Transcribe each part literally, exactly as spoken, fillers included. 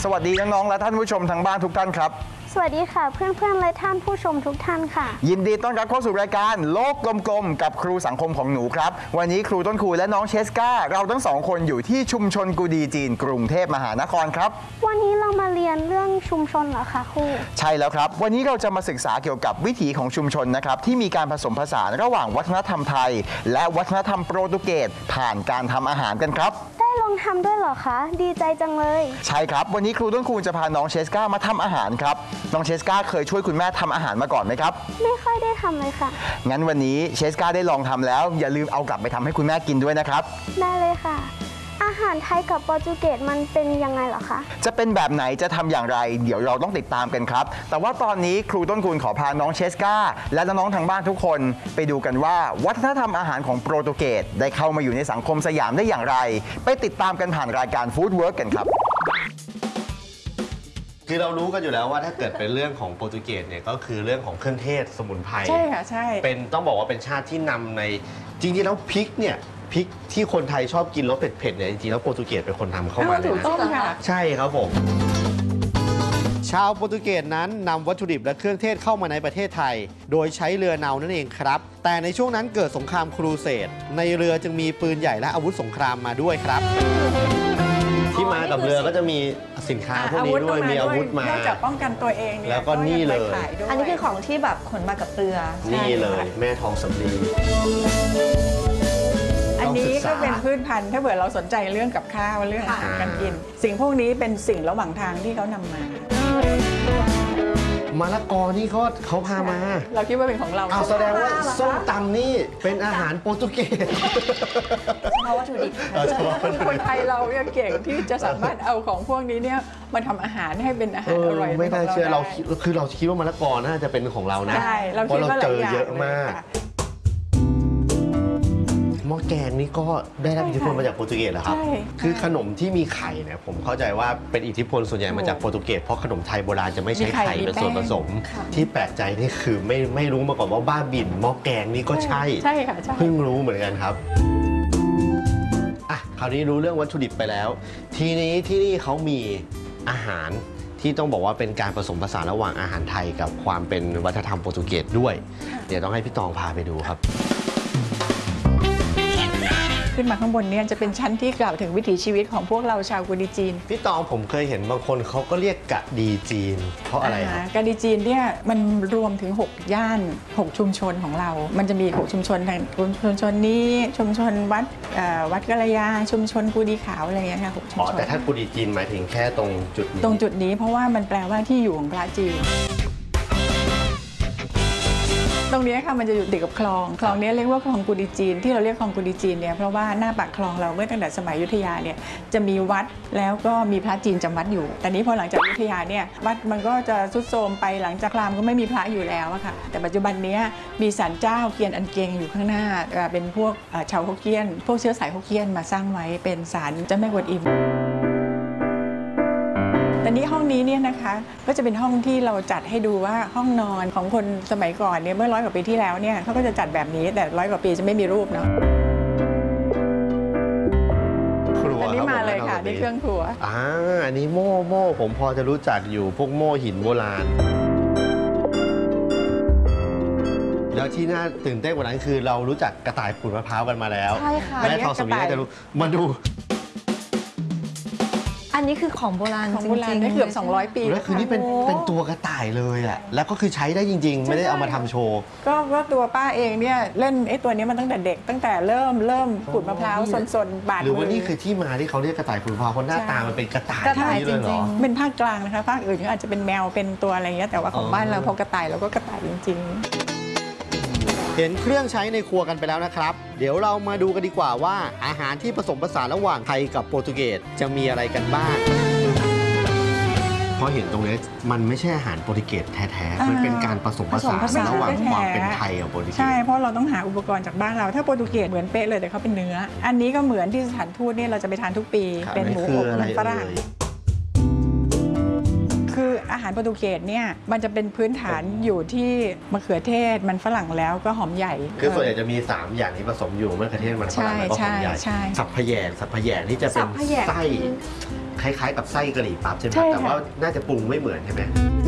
สวัสดีน้องๆและท่านผู้ชมทางบ้านทุกท่านครับสวัสดีค่ะเพื่อนๆและท่านผู้ชมทุกท่านค่ะยินดีต้อนรับเข้าสู่รายการโลกกลมๆกับครูสังคมของหนูครับวันนี้ครูต้นครูและน้องเชสกาเราทั้งสองคนอยู่ที่ชุมชนกูดีจีนกรุงเทพมหานครครับวันนี้เรามาเรียนเรื่องชุมชนเหรอคะครูใช่แล้วครับวันนี้เราจะมาศึกษาเกี่ยวกับวิถีของชุมชนนะครับที่มีการผสมผสานระหว่างวัฒนธรรมไทยและวัฒนธรรมโปรตุเกสผ่านการทำอาหารกันครับได้ลองทำด้วยเหรอคะดีใจจังเลยใช่ครับวันนี้ครูต้นครูจะพาน้องเชสกามาทำอาหารครับน้องเชสกาเคยช่วยคุณแม่ทำอาหารมาก่อนไหมครับไม่ค่อยได้ทำเลยค่ะงั้นวันนี้เชสกาได้ลองทำแล้วอย่าลืมเอากลับไปทำให้คุณแม่กินด้วยนะครับได้เลยค่ะอาหารไทยกับโปรตุเกสมันเป็นยังไงเหรอคะจะเป็นแบบไหนจะทำอย่างไรเดี๋ยวเราต้องติดตามกันครับแต่ว่าตอนนี้ครูต้นคูณขอพาน้องเชสกาและน้องๆทางบ้านทุกคนไปดูกันว่าวัฒนธรรมอาหารของโปรตุเกสได้เข้ามาอยู่ในสังคมสยามได้อย่างไรไปติดตามกันผ่านรายการฟู้ดเวิร์กกันครับคือเรารู้กันอยู่แล้วว่าถ้าเกิดเป็นเรื่องของโปรตุเกสเนี่ยก็คือเรื่องของเครื่องเทศสมุนไพรใช่ค่ะใช่เป็นต้องบอกว่าเป็นชาติที่นำในจริงๆแล้วพริกเนี่ยพริกที่คนไทยชอบกินรสเผ็ดๆเนี่ยจริงๆแล้วโปรตุเกสเป็นคนทำเข้ามาเลยนะถูกต้องค่ะใช่ครับผมชาวโปรตุเกสนั้นนำวัตถุดิบและเครื่องเทศเข้ามาในประเทศไทยโดยใช้เรือเนานั่นเองครับแต่ในช่วงนั้นเกิดสงครามครูเสดในเรือจึงมีปืนใหญ่และอาวุธสงครามมาด้วยครับที่มากับเรือก็จะมีสินค้าพวกนี้ด้วยมีอาวุธมานอกจากป้องกันตัวเองเนี่ยแล้วก็นี่เลยอันนี้คือของที่แบบขนมากับเรือนี่เลยแม่ทองสำลีอันนี้ก็เป็นพืชพันธุ์ถ้าเผื่อเราสนใจเรื่องกับข้าวเรื่องอาหารการกินสิ่งพวกนี้เป็นสิ่งระหว่างทางที่เขานำมามะละกอนี่เขาเขาพามาเราคิดว่าเป็นของเราเอาแสดงว่าส้มตำนี่เป็นอาหารโปรตุเกสเพราะวัตถุดิบคนไทยเราเนี่ยเก่งที่จะสามารถเอาของพวกนี้เนี่ยมาทำอาหารให้เป็นอาหารอร่อยไม่น่าเชื่อเราคือเราคิดว่ามะละกอน่าจะเป็นของเรานะเพราะเราเจอเยอะมากหม้อแกงนี่ก็ได้รับอิทธิพลมาจากโปรตุเกสเหรอครับคือขนมที่มีไข่เนี่ยผมเข้าใจว่าเป็นอิทธิพลส่วนใหญ่มาจากโปรตุเกสเพราะขนมไทยโบราณจะไม่ใช้ไข่เป็นส่วนผสมที่แปลกใจนี่คือไม่ไม่รู้มาก่อนว่าบ้าบิ่นหม้อแกงนี่ก็ใช่ใช่ค่ะใช่เพิ่งรู้เหมือนกันครับอ่ะคราวนี้รู้เรื่องวัตถุดิบไปแล้วทีนี้ที่นี่เขามีอาหารที่ต้องบอกว่าเป็นการผสมผสานระหว่างอาหารไทยกับความเป็นวัฒนธรรมโปรตุเกสด้วยเดี๋ยวต้องให้พี่ตองพาไปดูครับขึ้นมาข้างบนเนี่ยจะเป็นชั้นที่กล่าวถึงวิถีชีวิตของพวกเราชาวกูดีจีนพี่ตองผมเคยเห็นบางคนเขาก็เรียกกะดีจีนเพราะอะไรครับกะดีจีนเนี่ยมันรวมถึงหกย่านหกชุมชนของเรามันจะมีหกชุมชนทางชุมชนนี้ชุมชนวัดวัดกะระยาชุมชนกูดีขาวอะไรอย่างเงี้ยค่ะหกชุมชนแต่ถ้ากูดีจีนหมายถึงแค่ตรงจุดนี้ตรงจุดนี้เพราะว่ามันแปลว่าที่อยู่ของพระจีนตรงนี้ค่ะมันจะอยู่ติดกับคลองคลองนี้เรียกว่าคลองกูดีจีนที่เราเรียกคลองกูดีจีนเนี่ยเพราะว่าหน้าปากคลองเราเมื่อตั้งแต่สมัยอยุธยาเนี่ยจะมีวัดแล้วก็มีพระจีนจำวัดอยู่แต่นี้พอหลังจากอยุธยาเนี่ยวัดมันก็จะทรุดโทรมไปหลังจากรามก็ไม่มีพระอยู่แล้วอะค่ะแต่ปัจจุบันนี้มีศาลเจ้าเกียนอันเกงอยู่ข้างหน้าเป็นพวกชาวฮกเกี้ยนพวกเชื้อสายฮกเกี้ยนมาสร้างไว้เป็นศาลเจ้าแม่กวนอิมแต่นี้ห้องนี้เนี่ยนะคะก็จะเป็นห้องที่เราจัดให้ดูว่าห้องนอนของคนสมัยก่อนเนี่ยเมื่อร้อยกว่าปีที่แล้วเนี่ยเขาก็จะจัดแบบนี้แต่ร้อยกว่าปีจะไม่มีรูปเนาะครัวอันนี้มาเลยค่ะนี่เครื่องครัวอ่าอันนี้โม่โม่ผมพอจะรู้จักอยู่พวกโม่หินโบราณแล้วที่น่าตื่นเต้นกว่านั้นคือเรารู้จักกระต่ายขูดมะพร้าวกันมาแล้วใช่ค่ะแม่ทองสำลีน่าจะรู้มาดูอันนี้คือของโบราณของโบราณได้เกือบสองร้อยปีแล้วคือนี่เป็นเป็นตัวกระต่ายเลยอ่ะแล้วก็คือใช้ได้จริงๆไม่ได้เอามาทำโชว์ก็ว่าตัวป้าเองเนี่ยเล่นไอ้ตัวนี้มันตั้งแต่เด็กตั้งแต่เริ่มเริ่มขูดมะพร้าวซนๆบาดมือหรือว่านี่คือที่มาที่เขาเรียกกระต่ายขูดมะพร้าวเพราะหน้าตามันเป็นกระต่ายจริงๆเป็นภาคกลางนะคะภาคอื่นก็อาจจะเป็นแมวเป็นตัวอะไรเงี้ยแต่ว่าของบ้านเราพอกระต่ายเราก็กระต่ายจริงๆเห็นเครื่องใช้ในครัวกันไปแล้วนะครับเดี๋ยวเรามาดูกันดีกว่าว่าอาหารที่ผสมผสานระหว่างไทยกับโปรตุเกสจะมีอะไรกันบ้างเพราะเห็นตรงนี้มันไม่ใช่อาหารโปรตุเกสแท้ๆมันเป็นการผสมผสานระหว่างความเป็นไทยกับโปรตุเกสใช่เพราะเราต้องหาอุปกรณ์จากบ้านเราถ้าโปรตุเกสเหมือนเป๊ะเลยแต่เขาเป็นเนื้ออันนี้ก็เหมือนที่สถานทูตเนี่ยเราจะไปทานทุกปีเป็นหมูอบมันฝรั่งคืออาหารโปรตุเกสเนี่ยมันจะเป็นพื้นฐานอยู่ที่มะเขือเทศมันฝรั่งแล้วก็หอมใหญ่คือส่วนใหญ่จะมีสามอย่างที่ผสมอยู่มะเขือเทศมันฝรั่งแล้วก็หอมใหญ่สับพะแยงสับพะแยงที่จะเป็นไส้คล้ายๆกับไส้กะหรี่ปั๊บใช่ไหมใช่ค่ะแต่ว่าน่าจะปรุงไม่เหมือนใช่ไหม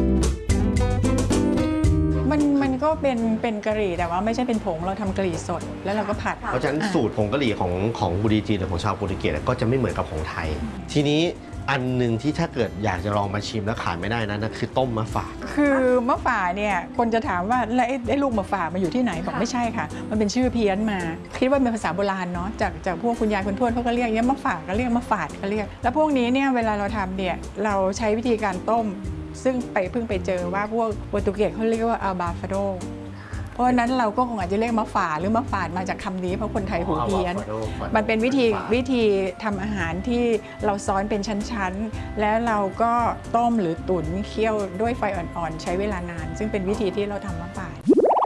มันมันก็เป็นเป็นกะหรี่แต่ว่าไม่ใช่เป็นผงเราทำกะหรี่สดแล้วเราก็ผัดเพราะฉะนั้นสูตรผงกะหรี่ของของบุรีจีนหรือของชาวโปรตุเกสก็จะไม่เหมือนกับของไทย ทีนี้อันหนึ่งที่ถ้าเกิดอยากจะลองมาชิมแล้วขาดไม่ได้นะนั่นคือต้มมะฝาดคือมะฝ่าเนี่ยคนจะถามว่าแล้วไอ้ไอ้ลูกมะฝ่ามาอยู่ที่ไหนบอกไม่ใช่ค่ะ มันเป็นชื่อเพี้ยนมาคิดว่าเป็นภาษาโบราณเนาะจากจากพวกคุณยายคุณทวดเขาก็เรียกเนี่ยมะฝ่าก็เรียกมะฝาดก็เรียกแล้วพวกนี้เนี่ยเวลาเราทำเนี่ยเราใช้วิธีการต้ม ซึ่งไปเพิ่งไปเจอว่าพวกโปรตุเกสเขาเรียกว่าอัลบาฟาโดเพราะฉะนั้นเราก็คงอาจจะเรียกมะฝาดหรือมะฝาดมาจากคำนี้เพราะคนไทยหูเพี้ยน มันเป็นวิธีวิธีทำอาหารที่เราซ้อนเป็นชั้นๆ แล้วเราก็ต้มหรือตุ๋นเคี่ยวด้วยไฟอ่อนๆ ใช้เวลานาน ซึ่งเป็นวิธีที่เราทำมะฝาด